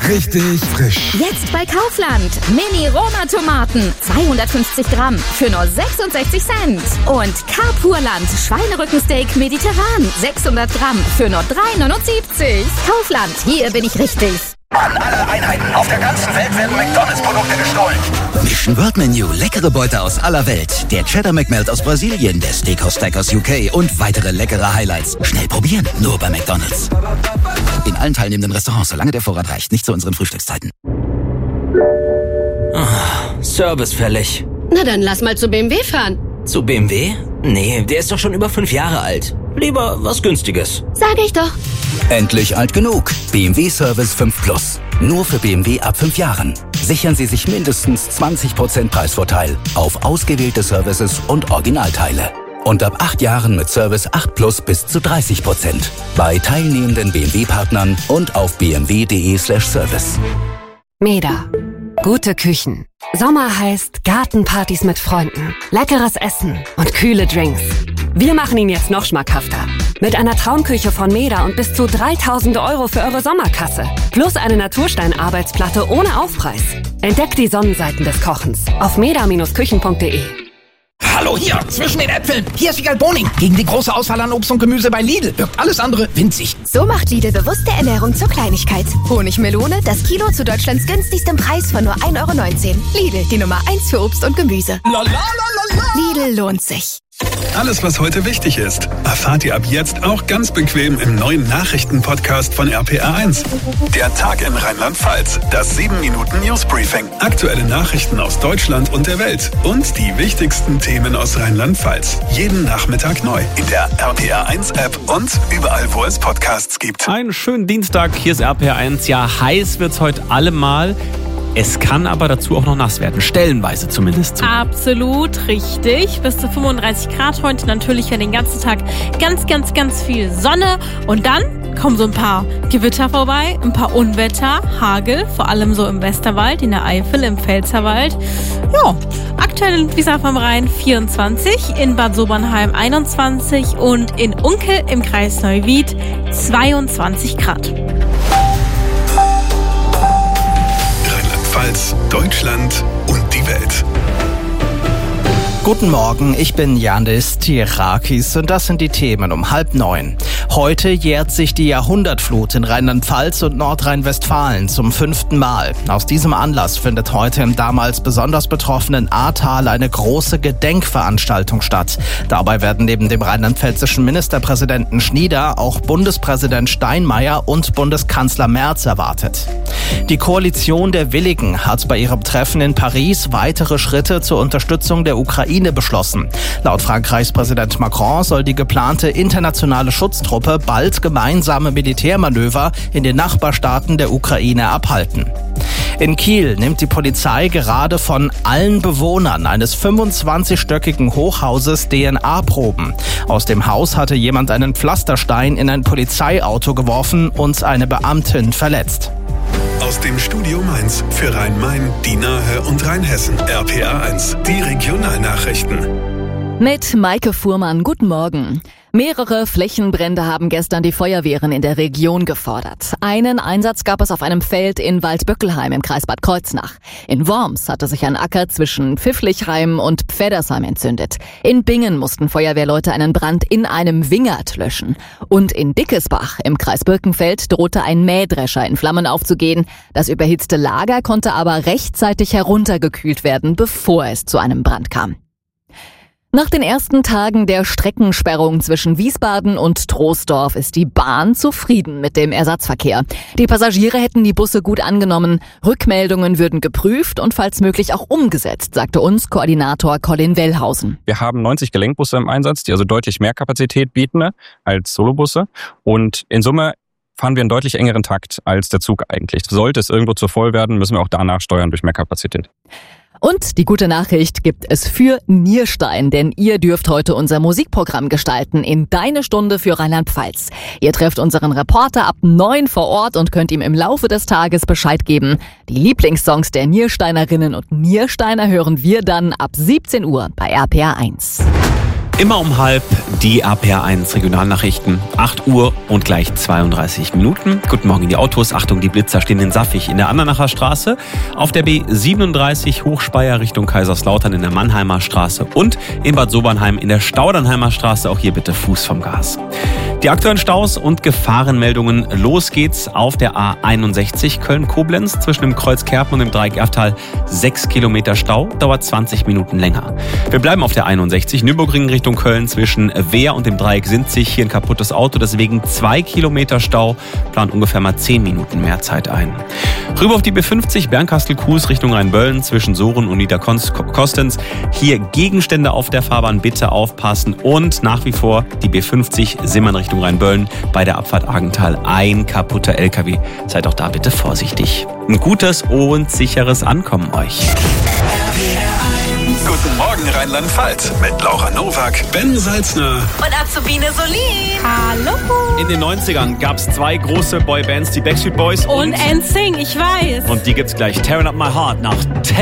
richtig frisch. Jetzt bei Kaufland. Mini-Roma-Tomaten. 250 Gramm für nur 66 Cent. Und Carpurland Schweinerückensteak mediterran. 600 Gramm für nur 3,79. Kaufland, hier bin ich richtig. An alle Einheiten auf der ganzen Welt werden McDonalds-Produkte gestohlen. Mission World Menu, leckere Beute aus aller Welt. Der Cheddar McMelt aus Brasilien, der Steakhouse Stack aus UK und weitere leckere Highlights. Schnell probieren, nur bei McDonalds. In allen teilnehmenden Restaurants, solange der Vorrat reicht, nicht zu unseren Frühstückszeiten. Service fällig. Na dann lass mal zu BMW fahren. Zu BMW? Nee, der ist doch schon über 5 Jahre alt. Lieber was Günstiges. Sag ich doch. Endlich alt genug. BMW Service 5 Plus. Nur für BMW ab 5 Jahren. Sichern Sie sich mindestens 20% Preisvorteil auf ausgewählte Services und Originalteile. Und ab 8 Jahren mit Service 8 Plus bis zu 30%. Bei teilnehmenden BMW-Partnern und auf bmw.de/service. Meda. Gute Küchen. Sommer heißt Gartenpartys mit Freunden, leckeres Essen und kühle Drinks. Wir machen ihn jetzt noch schmackhafter. Mit einer Traumküche von Meda und bis zu 3.000 € für eure Sommerkasse. Plus eine Naturstein-Arbeitsplatte ohne Aufpreis. Entdeckt die Sonnenseiten des Kochens auf meda-küchen.de. Hallo hier, zwischen den Äpfeln. Hier ist Wiegald Boning. Gegen die große Auswahl an Obst und Gemüse bei Lidl wirkt alles andere winzig. So macht Lidl bewusste Ernährung zur Kleinigkeit. Honigmelone, das Kilo zu Deutschlands günstigstem Preis von nur 1,19 €. Lidl, die Nummer 1 für Obst und Gemüse. Lidl lohnt sich. Alles, was heute wichtig ist, erfahrt ihr ab jetzt auch ganz bequem im neuen Nachrichtenpodcast von RPR1. Der Tag in Rheinland-Pfalz, das 7-Minuten-News-Briefing. Aktuelle Nachrichten aus Deutschland und der Welt und die wichtigsten Themen aus Rheinland-Pfalz. Jeden Nachmittag neu in der RPR1-App und überall, wo es Podcasts gibt. Einen schönen Dienstag, hier ist RPR1. Ja, heiß wird's heute allemal. Es kann aber dazu auch noch nass werden, stellenweise zumindest. Absolut richtig. Bis zu 35 Grad heute. Natürlich für den ganzen Tag ganz viel Sonne. Und dann kommen so ein paar Gewitter vorbei, ein paar Unwetter, Hagel, vor allem so im Westerwald, in der Eifel, im Pfälzerwald. Ja, aktuell in Wiesar vom Rhein 24, in Bad Sobernheim 21 und in Unkel im Kreis Neuwied 22 Grad. Deutschland und die Welt. Guten Morgen, ich bin Janis Tirakis und das sind die Themen um 8:30. Heute jährt sich die Jahrhundertflut in Rheinland-Pfalz und Nordrhein-Westfalen zum 5. Mal. Aus diesem Anlass findet heute im damals besonders betroffenen Ahrtal eine große Gedenkveranstaltung statt. Dabei werden neben dem rheinland-pfälzischen Ministerpräsidenten Schnieder auch Bundespräsident Steinmeier und Bundeskanzler Merz erwartet. Die Koalition der Willigen hat bei ihrem Treffen in Paris weitere Schritte zur Unterstützung der Ukraine beschlossen. Laut Frankreichs Präsident Macron soll die geplante internationale Schutztruppe bald gemeinsame Militärmanöver in den Nachbarstaaten der Ukraine abhalten. In Kiel nimmt die Polizei gerade von allen Bewohnern eines 25-stöckigen Hochhauses DNA-Proben. Aus dem Haus hatte jemand einen Pflasterstein in ein Polizeiauto geworfen und eine Beamtin verletzt. Aus dem Studio Mainz für Rhein-Main, die Nahe und Rheinhessen. RPR1, die Regionalnachrichten. Mit Maike Fuhrmann, guten Morgen. Mehrere Flächenbrände haben gestern die Feuerwehren in der Region gefordert. Einen Einsatz gab es auf einem Feld in Waldböckelheim im Kreis Bad Kreuznach. In Worms hatte sich ein Acker zwischen Pfifflichheim und Pfädersheim entzündet. In Bingen mussten Feuerwehrleute einen Brand in einem Wingert löschen. Und in Dickesbach im Kreis Birkenfeld drohte ein Mähdrescher in Flammen aufzugehen. Das überhitzte Lager konnte aber rechtzeitig heruntergekühlt werden, bevor es zu einem Brand kam. Nach den ersten Tagen der Streckensperrung zwischen Wiesbaden und Troisdorf ist die Bahn zufrieden mit dem Ersatzverkehr. Die Passagiere hätten die Busse gut angenommen, Rückmeldungen würden geprüft und falls möglich auch umgesetzt, sagte uns Koordinator Colin Wellhausen. Wir haben 90 Gelenkbusse im Einsatz, die also deutlich mehr Kapazität bieten als Solobusse und in Summe fahren wir einen deutlich engeren Takt als der Zug eigentlich. Sollte es irgendwo zu voll werden, müssen wir auch danach steuern durch mehr Kapazität. Und die gute Nachricht gibt es für Nierstein, denn ihr dürft heute unser Musikprogramm gestalten in Deine Stunde für Rheinland-Pfalz. Ihr trefft unseren Reporter ab 9 vor Ort und könnt ihm im Laufe des Tages Bescheid geben. Die Lieblingssongs der Niersteinerinnen und Niersteiner hören wir dann ab 17 Uhr bei RPR1. Immer um halb die RPR1 Regionalnachrichten. 8 Uhr und gleich 32 Minuten. Guten Morgen in die Autos. Achtung, die Blitzer stehen in Saffig in der Andernacher Straße, auf der B37 Hochspeyer Richtung Kaiserslautern in der Mannheimer Straße und in Bad Sobernheim in der Staudernheimer Straße. Auch hier bitte Fuß vom Gas. Die aktuellen Staus und Gefahrenmeldungen. Los geht's auf der A61 Köln-Koblenz zwischen dem Kreuz Kerpen und dem Dreieck Erftal. 6 Kilometer Stau, dauert 20 Minuten länger. Wir bleiben auf der 61 Nürburgring Richtung Köln zwischen Wehr und dem Dreieck Sinzig. Hier ein kaputtes Auto, deswegen 2 Kilometer Stau. Plant ungefähr mal 10 Minuten mehr Zeit ein. Rüber auf die B50 Bernkastel-Kues Richtung Rheinböllen zwischen Soren und Niederkostenz. Hier Gegenstände auf der Fahrbahn, bitte aufpassen. Und nach wie vor die B50 Simmern Richtung Rheinböllen bei der Abfahrt Argental. Ein kaputter LKW. Seid auch da bitte vorsichtig. Ein gutes und sicheres Ankommen euch. Guten Morgen Rheinland-Pfalz mit Laura Nowak, Ben Salzner und Azubine Solin. Hallo. In den 90ern gab es 2 große Boybands, die Backstreet Boys und NSYNC, ich weiß. Und die gibt's gleich. Tearing Up My Heart nach